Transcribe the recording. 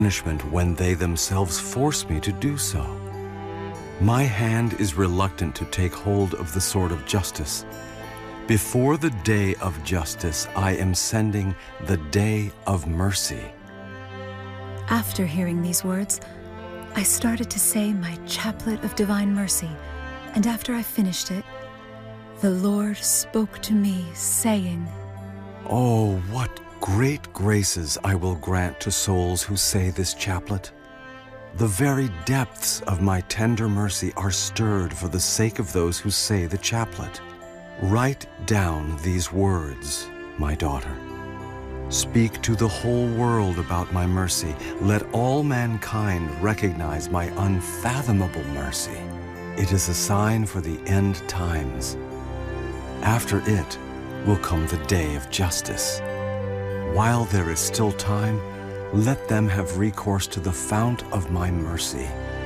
punishment when they themselves force me to do so. My hand is reluctant to take hold of the sword of justice. Before the day of justice, I am sending the day of mercy. After hearing these words, I started to say my chaplet of divine mercy, and after I finished it, the Lord spoke to me, saying, Oh, what great graces I will grant to souls who say this chaplet. The very depths of my tender mercy are stirred for the sake of those who say the chaplet. Write down these words, my daughter. Speak to the whole world about my mercy. Let all mankind recognize my unfathomable mercy. It is a sign for the end times. After it will come the day of justice. While there is still time, let them have recourse to the fount of my mercy.